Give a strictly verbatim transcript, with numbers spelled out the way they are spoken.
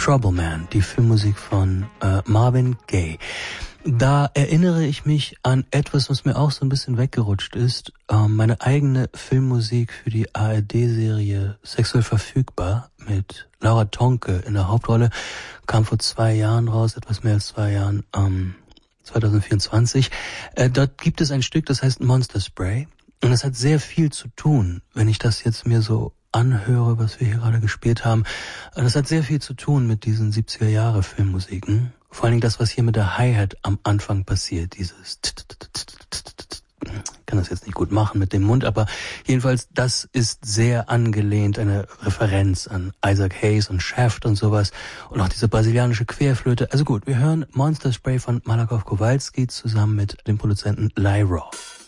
Trouble Man, die Filmmusik von äh, Marvin Gaye. Da erinnere ich mich an etwas, was mir auch so ein bisschen weggerutscht ist. Ähm, meine eigene Filmmusik für die A R D-Serie Sexuell verfügbar mit Laura Tonke in der Hauptrolle kam vor zwei Jahren raus, etwas mehr als zwei Jahren, ähm, zwanzig vierundzwanzig. Äh, dort gibt es ein Stück, das heißt Monster Spray. Und es hat sehr viel zu tun, wenn ich das jetzt mir so anhöre, was wir hier gerade gespielt haben. Das hat sehr viel zu tun mit diesen siebziger-Jahre-Filmmusiken. Vor allen Dingen das, was hier mit der Hi-Hat am Anfang passiert, dieses ich kann das jetzt nicht gut machen mit dem Mund, aber jedenfalls, das ist sehr angelehnt, eine Referenz an Isaac Hayes und Shaft und sowas und auch diese brasilianische Querflöte. Also gut, wir hören Monster Spray von Malakoff Kowalski zusammen mit dem Produzenten Lyra.